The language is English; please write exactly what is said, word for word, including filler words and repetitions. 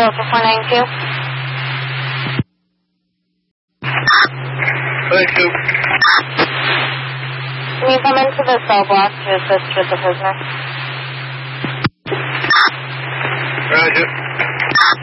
Delta four nine two. Thank you. Can you come into the cell block to assist with the prisoner? Roger.